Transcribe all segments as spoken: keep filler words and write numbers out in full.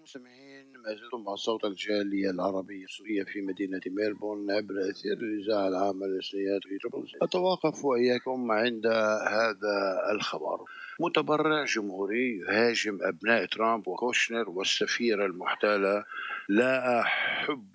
المستمعين، ما زلتم مع صوت الجالية العربية السورية في مدينة ميلبورن عبر أثير الإذاعة العامة للرسميات في ترابلس. أتوقف وإياكم عند هذا الخبر: متبرع جمهوري يهاجم أبناء ترامب وكوشنر والسفيرة المحتالة لا أحب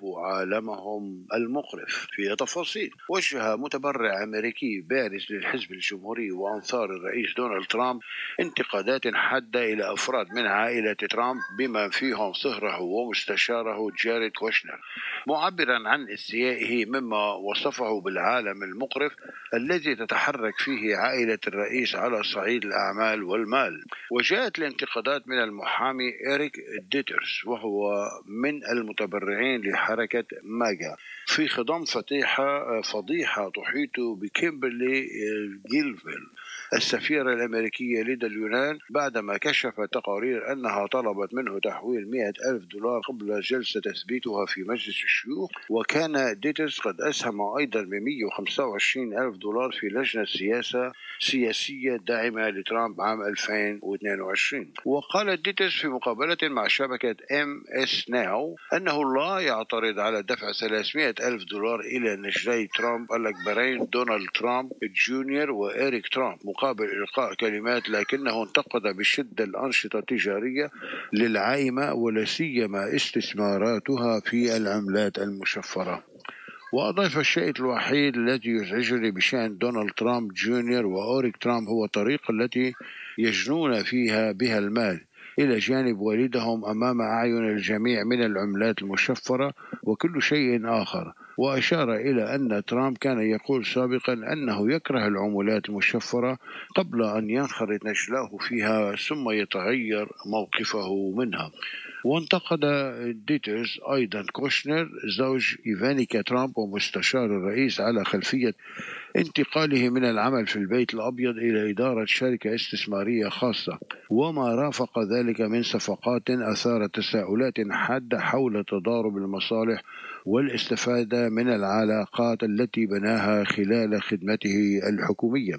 عالمهم المقرف. في تفاصيل: وجه متبرع أمريكي بارز للحزب الجمهوري وأنصار الرئيس دونالد ترامب انتقادات حادة إلى أفراد من عائلة ترامب بما فيهم صهره ومستشاره جاريد كوشنر، معبرا عن استيائه مما وصفه بالعالم المقرف الذي تتحرك فيه عائلة الرئيس على صعيد الأعمال والمال. وجاءت الانتقادات من المحامي إريك ديترز، وهو من المتبرعين لحركة ماجا، في خضم فضيحة فضيحة تحيط بكيمبرلي جيلفيل السفيرة الأمريكية لدى اليونان، بعدما كشفت تقارير أنها طلبت منه تحويل مئة ألف دولار قبل جلسة تثبيتها في مجلس الشيوخ. وكان ديترز قد أسهم أيضا ب مئة وخمسة وعشرين ألف دولار في لجنة سياسة سياسية داعمة لترامب عام ألفين واثنين وعشرين. وقال ديترز في مقابلة مع شبكة إم إس ناو أنه لا يعترض على دفع ثلاثمئة ألف دولار إلى نجلي ترامب الأكبرين دونالد ترامب جونيور وإريك ترامب مقابل إلقاء كلمات، لكنه انتقد بشدة الأنشطة التجارية للعائمة ولا سيما استثماراتها في العملات المشفرة. وأضاف: الشيء الوحيد الذي يزعجني بشأن دونالد ترامب جونيور وأوريك ترامب هو الطريقة التي يجنون فيها بها المال إلى جانب والدهم أمام أعين الجميع من العملات المشفرة وكل شيء آخر. وأشار إلى أن ترامب كان يقول سابقا أنه يكره العملات المشفرة قبل أن ينخرط نجلاه فيها ثم يتغير موقفه منها. وانتقد ديترز أيضا كوشنر زوج إيفانيكا ترامب ومستشار الرئيس على خلفية انتقاله من العمل في البيت الأبيض إلى إدارة شركة استثمارية خاصة، وما رافق ذلك من صفقات أثارت تساؤلات حادة حول تضارب المصالح والاستفادة من العلاقات التي بناها خلال خدمته الحكومية.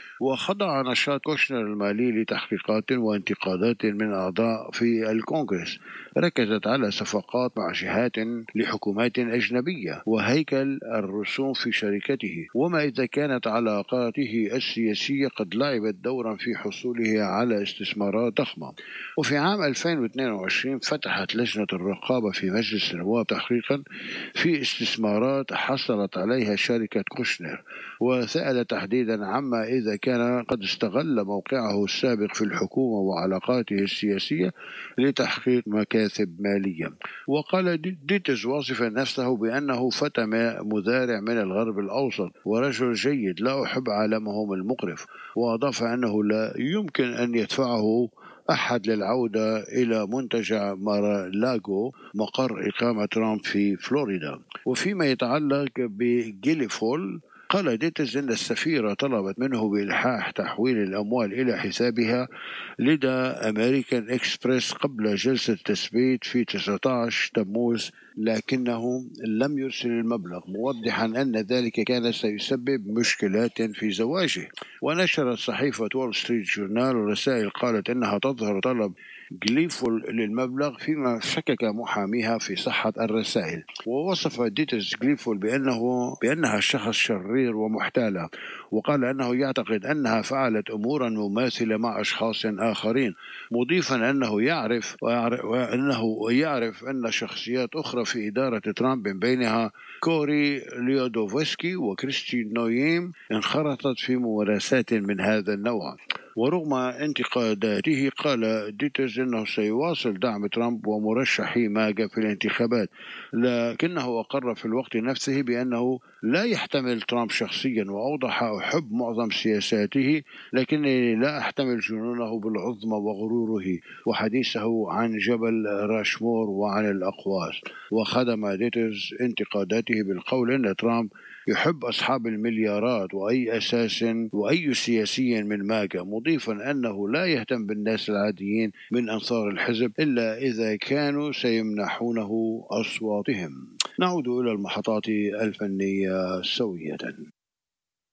وخضع نشاط كوشنر المالي لتحقيقات وانتقادات من أعضاء في الكونغرس ركزت على صفقات مع جهات لحكومات أجنبية وهيكل الرسوم في شركته، وما إذا كانت علاقاته السياسية قد لعبت دورا في حصوله على استثمارات ضخمة. وفي عام ألفين واثنين وعشرين فتحت لجنة الرقابة في مجلس النواب تحقيقا في استثمارات حصلت عليها شركة كوشنر، وسأل تحديدا عما إذا كان قد استغل موقعه السابق في الحكومة وعلاقاته السياسية لتحقيق مكاسب مالية. وقال ديترز واصفا نفسه بأنه فتى مذارع من الغرب الأوسط ورجل جيد لا أحب عالمهم المقرف. وأضاف أنه لا يمكن أن يدفعه أحد للعودة إلى منتجع مارالاغو مقر إقامة ترامب في فلوريدا. وفيما يتعلق بجيليفول، قال ديترز إن السفيرة طلبت منه بإلحاح تحويل الأموال إلى حسابها لدى أمريكان إكسبرس قبل جلسة تثبيت في تسعة عشر تموز، لكنه لم يرسل المبلغ، موضحا أن ذلك كان سيسبب مشكلات في زواجه. ونشرت صحيفة وول ستريت جورنال رسائل قالت إنها تظهر طلب جليفول للمبلغ، فيما شكك محاميها في صحة الرسائل. ووصف ديترز جليفول بأنه بأنها شخص شرير ومحتالة، وقال أنه يعتقد أنها فعلت أمورا مماثلة مع أشخاص آخرين، مضيفا أنه يعرف وأنه يعرف أن شخصيات أخرى في إدارة ترامب من بينها كوري ليودوفسكي وكريستين نويم انخرطت في ممارسات من هذا النوع. ورغم انتقاداته قال ديترز أنه سيواصل دعم ترامب ومرشحي ماجا في الانتخابات، لكنه أقر في الوقت نفسه بأنه لا يحتمل ترامب شخصيا، وأوضح: أحب معظم سياساته لكنني لا أحتمل جنونه بالعظمى وغروره، وحديثه عن جبل راشمور وعن الأقواس. وخدم ديترز انتقاداته بالقول أن ترامب يحب أصحاب المليارات وأي أساس وأي سياسي من ماجا، مضيفا أنه لا يهتم بالناس العاديين من أنصار الحزب إلا إذا كانوا سيمنحونه أصواتهم. نعود إلى المحطات الفنية سوية.